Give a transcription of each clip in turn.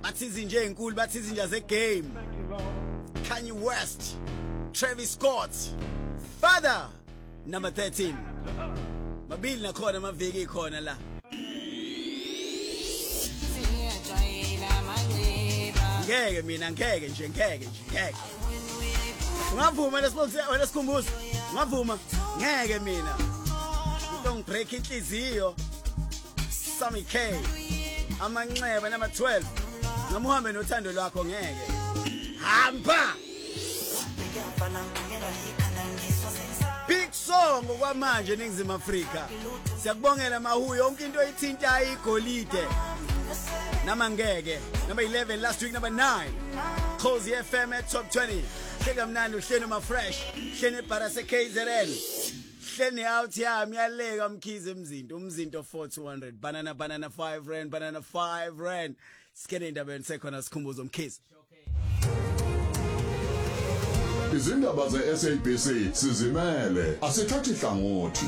bathi izinja ezinkulu bathi izinja ze-game. Kanye West, Travis Scott, Father, number 13. Mabili nakhona amaviki ikhona la. Ngeke mina ngeke nje. Ungavuma lesikhumbuzo? Ungavuma? Ngeke mina. Don't break inhliziyo. Sammy K. Amanxeba number 12. Ngamuhambe nothando lwakho ngeke. Hamba. Big song okwamanje eNingizimu Afrika. Siyakubongela Mahu yonke into ethinta igolide. Namangeke. Number 11 last week number 9. Cozy FM at top 20. Hleka mnandi uhlelo ma fresh. Hlene Barase KZN. Hlene out yami yaleka mkhize umzinto 4200 banana 5 rand banana 5 rand. Skene indaba sekhona sikhumbuzo mkhize. Izindaba ze-SABC sizimele asithathi hlangothi.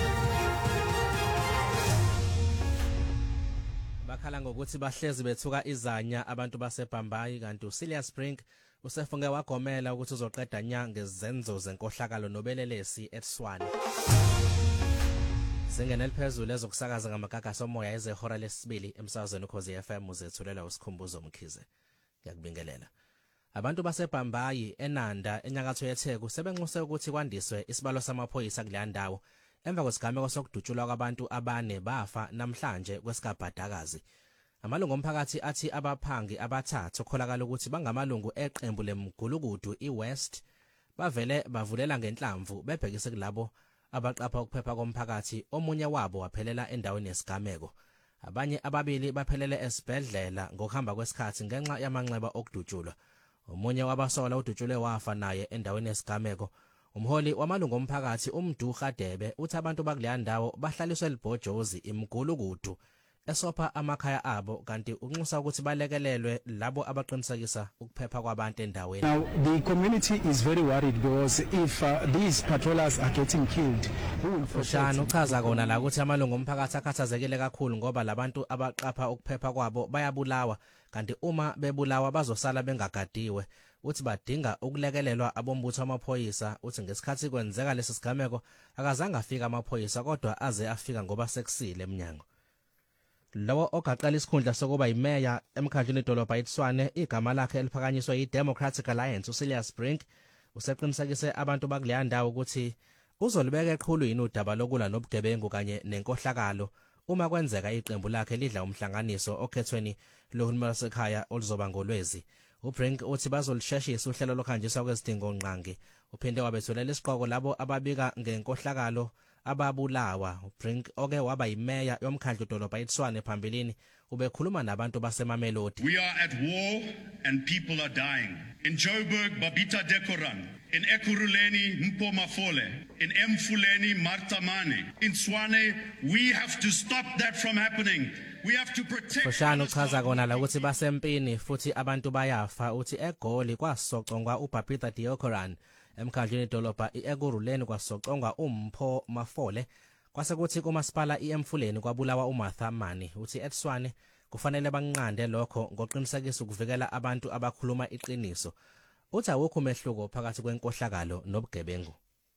Bakhala ngokuthi bahlezi bethuka izanya abantu baseBhambayi kanti uSilia Spring usefunge wagomela ukuthi uzoqeda nya ngezenzo zenkohlakalo nobelelesi eTshwane. Singene liphezulu ezokusakaza ngamagagasi omoya ezehora lesibili emsakazweni ukhozi FM uzethulela usikhumbuzo mkhize. Ngiyakubingelela. Abantu baseBhambayi eNanda enyakatho yeTheku sebenxuse ukuthi kwandiswe isibalo samaphoyisa kuleya ndawo emva kwesigameko sokudutshulwa kwabantu abane bafa namhlanje kwesigabhadakazi. Amalungu omphakathi athi abaphangi abathathu okholakala ukuthi bangamalungu eqembu lemgulukudu iWest bavele bavulela ngenhlamvu bebhekise kulabo abaqapha ukuphepha komphakathi. Omunye wabo waphelela endaweni yesigameko. Abanye ababili baphelele esibhedlela ngokuhamba kwesikhathi ngenxa yamanxeba okudutshulwa. Omunye wabasola udutshulwe wafa naye endaweni yesigameko. Umholi wamalungu omphakathi uMduga Debe uthi abantu bakuleya ndawo bahlaliswe libhojozi imgulukudu esopha amakhaya abo kanti unxusa ukuthi balekelelwe labo abaqinisekisa ukuphepha kwabantu endaweni. Now the community is very worried because if these patrollers are getting killed, Fushane uchaza kona la ukuthi amalungu omphakathi akhathazekile kakhulu ngoba labantu abaqapha ukuphepha kwabo bayabulawa kanti uma bebulawa bazosala bengagadiwe. Uthi badinga ukulekelelwa abombutho amaphoyisa. Uthi ngesikhathi kwenzeka lesi sigameko akazange afika amaphoyisa kodwa aze afika ngoba sekusile eminyango. Lawo ogaqala isikhundla sokuba imeya emkhandlwini edolobha eTshwane igama lakhe eliphakanyiswa yiDemocratic Alliance uSilia Spring useqinisekise abantu bakuleya ndawo ukuthi uzolibeka eqhulwini udaba lokulwa nobugebengu kanye nenkohlakalo uma kwenzeka iqembu lakhe lidla umhlanganiso okhethweni lohulumeni wasekhaya oluzoba ngolwezi. uBrink uthi bazolisheshisa uhlelo lokhanjiswa kwezidingo nqangi. Uphinde wabethulela isiqoko labo ababika ngenkohlakalo ababulawa. uBrink oke waba imeya yomkhandlu dolobha eTshwane phambilini ubekhuluma nabantu baseMamelodi. We are at war and people are dying. In Joburg, Babita Dekoran. In Ekurhuleni, Mpho Mafole. In Emfuleni, Martha Mane. In Tshwane, we have to stop that from happening. We have to protect. Fushane uchaza kona la ukuthi basempini futhi abantu bayafa. Uthi eGoli kwasocongwa uBabita Dekoran. Emkhandlwini edolobha iEkurhuleni kwasocongwa uMpho Mafole. Kwase kuthi kumasipala iEmfuleni kwabulawa uMartha Mane. Uthi eTshwane kufanele banqande lokho ngoqinisekisa ukuvikela abantu abakhuluma iqiniso. Uthi awukho umehluko phakathi kwenkohlakalo nobugebengu.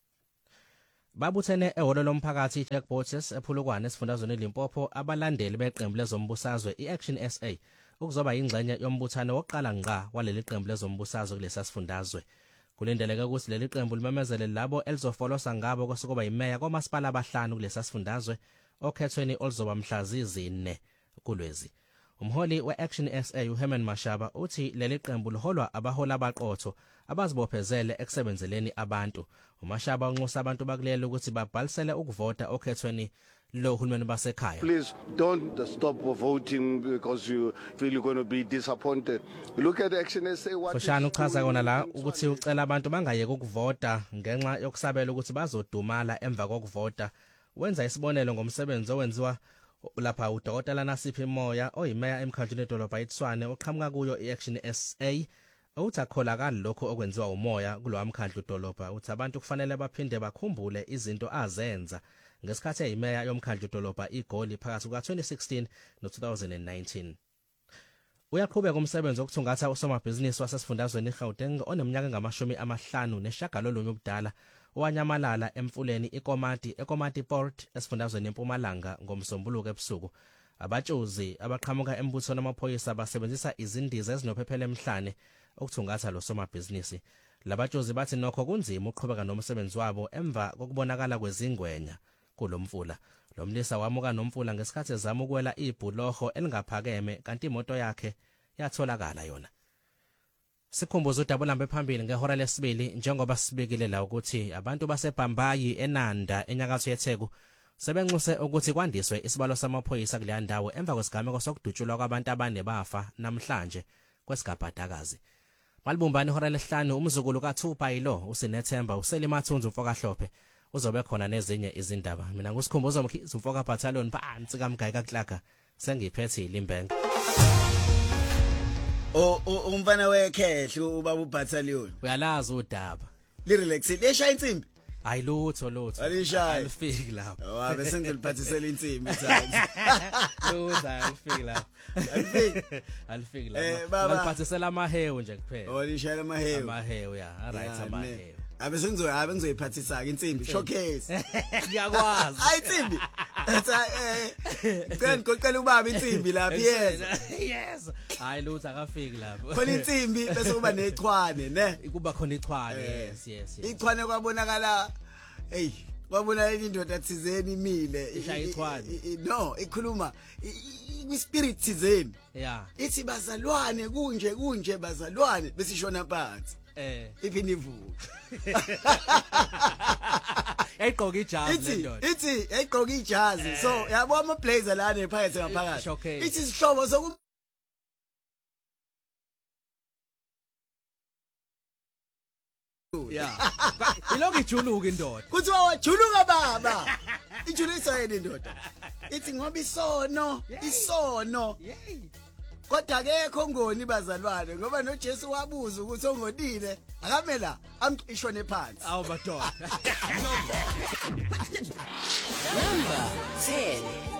Babuthene ehholo lomphakathi iJackbots ePhulukwane esifundazweni eLimpopo abalandeli beqembu lezombusazwe iAction SA ukuzoba ingxenye yombuthano wokuqala ngqa waleli qembu lezombusazwe kulesa sifundazwe. Kulindeleke ukuthi leli qembu limemezele labo elizofolosa ngabo kosukuba imeya kwamasipala abahlanu kulesa sifundazwe okhethweni oluzoba mhla zi-4 kuLwezi. Umholi weAction SA uHerman Mashaba uthi leli qembu liholwa abahola abaqotho abazibophezele ekusebenzeleni abantu. uMashaba unxusa abantu bakulelo ukuthi babhalisele ukuvota okhethweni lohulumeni basekhaya. Please don't stop voting because you feel you're going to be disappointed. Look at Action SA. Fushane uchaza kona la ukuthi ucela abantu bangayeke ukuvota ngenxa yokusabela ukuthi bazodumala emva kokuvota. Wenza isibonelo ngomsebenzi owenziwa lapha uDokotela Nasiphi Moya oyimeya emkhandlwini edolobha eTshwane oqhamuka kuyo iAction SA uthi akholakala lokho okwenziwa umoya kulowa mkhandlu dolobha. Uthi abantu kufanele baphinde bakhumbule izinto azenza ngesikhathi eyimeya yomkhandlu dolobha iGoli phakathi kuka-2016 no-2019. Uyaqhubeka umsebenzi wokuthungatha usomabhizinisi wasesifundazweni iGauteng oneminyaka engama-59 ubudala owanyamalala emfuleni iKomati Port esifundazweni eMpumalanga ngomsombuluko ebusuku. Abatshozi abaqhamuka embuthweni amaphoyisa basebenzisa izindiza ezinophephela emhlane ukuthungatha lo somabhizinisi. Labatshozi bathi nokho kunzima uqhubeka nomsebenzi wabo emva kokubonakala kwezingwenya kulomfula. Lo mlisa wamuka nomfula ngesikhathi ezama ukwela ibhuloho elingaphakeme kanti imoto yakhe yatholakala yona. Sikhumbuza udabulambe phambili ngehora lesibili njengoba sibikile la ukuthi abantu baseBhambayi eNanda enyakatho yeTheku sebenxuse ukuthi kwandiswe isibalo samaphoyisa kuleya ndawo emva kwesigameko sokudutshulwa kwabantu abane bafa namhlanje kwesigabhadakazi. Malibumbani ihora lesihlanu umzukulu kaThupa yilo uSinethemba uSelimathunzi umfokahlophe uzobe khona nezinye izindaba. Mina ngusikhumbuzo Mkhize umfoka battalion phansi kaMgayika Klaka sengiphethe iLimbenga. Umfana wekhehle ubaba ubattalion. Uyalazi udaba. Lirelax lesha insimbi. Ayilutho. Alishaya. Alifiki lapho. Wabe sengiliphathisela insimbi mthandi. Lutho alifiki lapho. Alifiki lapho. Ngiphathisela amahewu nje kuphela. Olishaya amahewu. Amahewu ya, right amahewu. Abe sengizoyiphathisa ke insimbi showcase. Ngiyakwazi. Insimbi. Ngicela ubaba insimbi lapha yes. Hayi lutho akafiki lapho. Khona insimbi bese kuba nechwane ne. Kuba khona ichwane yes. Ichwane kwabonakala kwabona indoda thizeni imile. Ishaya ichwane. No, ikhuluma kwispirit thizeni. Yeah. Ithi bazalwane kunje bazalwane besishona phansi. Iphini ivuka. Ayigqoka ijazi lendoda. Ithi ayigqoka ijazi. So yabo ama blazer la nephakathi ngaphakathi. Ithi isihlobo soku Yeah. Ilokhu ijuluka indoda. Kuthiwa wajuluka baba. Ijulisa yena indoda. Ithi ngoba isono. Kodwa akekho ngoni bazalwane ngoba noJesu wabuza ukuthi ongonile akamela amqishone phansi. Awu madoda. Number 10.